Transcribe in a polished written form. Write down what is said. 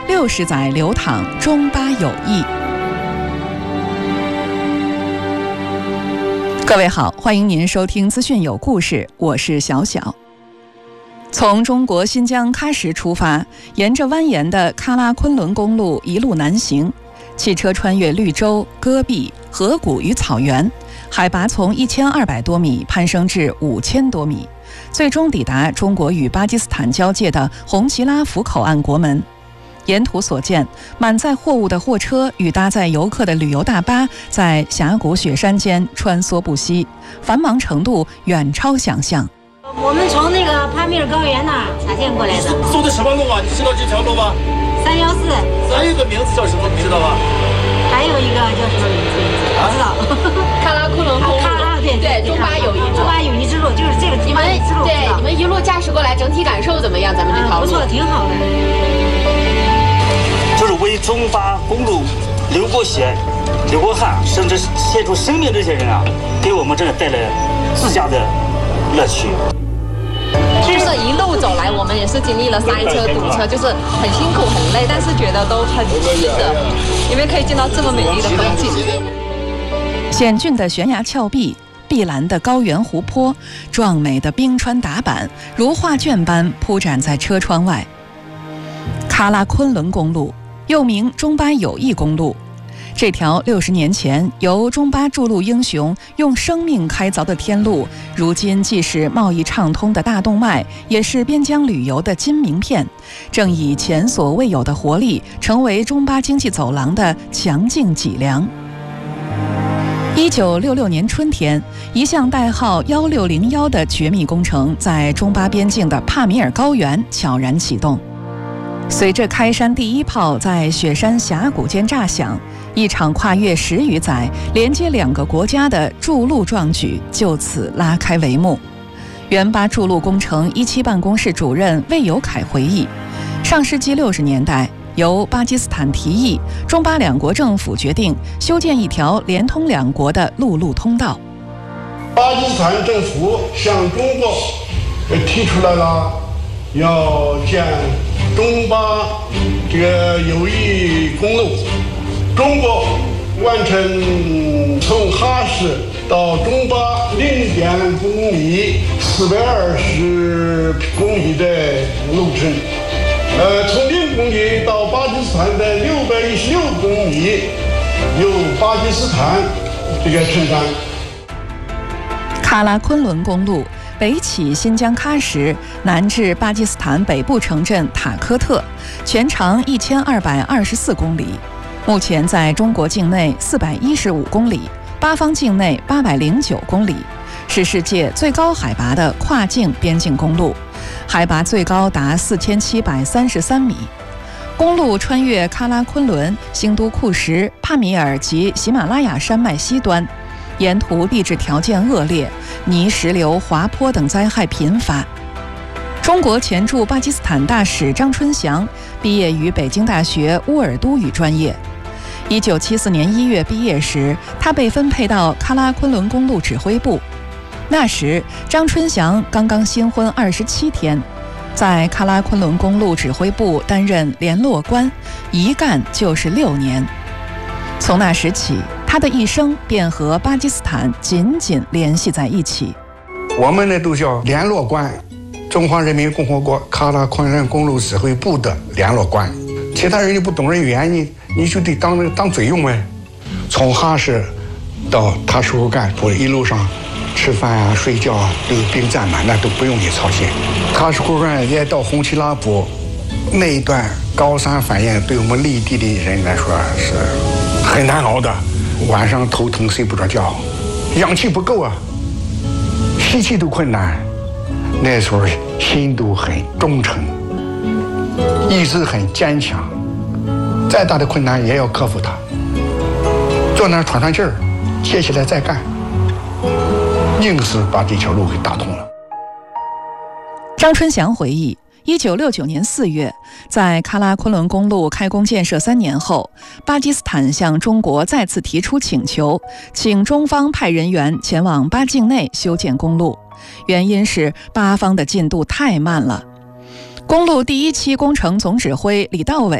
60载流淌中巴友谊。各位好，欢迎您收听资讯有故事，我是小小。从中国新疆喀什出发，沿着蜿蜒的喀拉昆仑公路一路南行，汽车穿越绿洲、戈壁、河谷与草原，海拔从1200多米攀升至5000多米，最终抵达中国与巴基斯坦交界的红旗拉甫口岸国门。沿途所见，满载货物的货车与搭载游客的旅游大巴在峡谷雪山间穿梭不息，繁忙程度远超想象。 我们从那个帕米尔高原那儿查线过来的。 走的什么路啊？你知道这条路吗 314。 还有一个名字叫什么？你知道吧？ 还有一个叫什么名字？不知道。 喀拉昆仑公路。对，中巴友谊路。 中巴友谊之路就是这个中巴友谊之路。 对，你们一路驾驶过来，整体感受怎么样？咱们这条路？ 不错，挺好的。 就是为中巴公路流过血、流过汗，甚至献出生命这些人啊，给我们这带来自驾的乐趣。 就是一路走来，我们也是经历了塞车、堵车，就是很辛苦、很累，但是觉得都很值得，因为可以见到这么美丽的风景。 险峻的悬崖峭壁、碧蓝的高原湖泊、壮美的冰川打板，如画卷般铺展在车窗外。喀拉昆仑公路又名中巴友谊公路，这条60年前由中巴筑路英雄用生命开凿的天路，如今既是贸易畅通的大动脉，也是边疆旅游的金名片，正以前所未有的活力，成为中巴经济走廊的强劲脊梁。1966年春天，一项代号1601的绝密工程在中巴边境的帕米尔高原悄然启动。随着开山第一炮在雪山峡谷间炸响，一场跨越10余载、连接2个国家的筑路壮举就此拉开帷幕。原巴筑路工程17办公室主任魏有凯回忆，上世纪60年代，由巴基斯坦提议，中巴2国政府决定修建一条连通2国的陆路通道。 巴基斯坦政府向中国提出来了要建中巴这个友谊公路，中国完成从哈什到中巴0.5公里420公里的路程，从0公里到巴基斯坦的616公里由巴基斯坦这个承担。 喀拉昆仑公路北起新疆喀什，南至巴基斯坦北部城镇塔科特，全长1224公里，目前在中国境内415公里，巴方境内809公里，是世界最高海拔的跨境边境公路，海拔最高达4733米。公路穿越喀拉昆仑、兴都库什、帕米尔及喜马拉雅山脉西端，沿途地质条件恶劣，泥石流、滑坡等灾害频发。中国前驻巴基斯坦大使张春祥毕业于北京大学乌尔都语专业。1974年1月毕业时，他被分配到喀拉昆仑公路指挥部。那时，张春祥刚刚新婚27天，在喀拉昆仑公路指挥部担任联络官，一干就是6年。从那时起，他的一生便和巴基斯坦紧紧联系在一起。 我们呢都叫联络官，中华人民共和国喀拉昆仑公路指挥部的联络官。其他人你不懂人语言，你就得当嘴用呗。从哈什到塔什库干，我一路上吃饭啊、睡觉啊都有兵站嘛，那都不用你操心。塔什库干也到红旗拉卜那一段高山反应，对我们内地的人来说是很难熬的。晚上头疼睡不着觉，氧气不够啊，吸气都困难。那时候心都很忠诚，意志很坚强，再大的困难也要克服它，坐那儿喘喘气儿，接起来再干，硬是把这条路给打通了。 张春祥回忆，1969年4月，在喀拉昆仑公路开工建设3年后，巴基斯坦向中国再次提出请求，请中方派人员前往巴境内修建公路，原因是巴方的进度太慢了。公路第1期工程总指挥李道伟